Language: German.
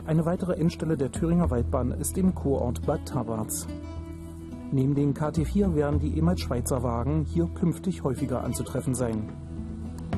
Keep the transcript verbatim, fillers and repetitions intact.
Eine weitere Endstelle der Thüringer Waldbahn ist im Kurort Bad Tabarz. Neben den K T vier werden die ehemals Schweizer Wagen hier künftig häufiger anzutreffen sein.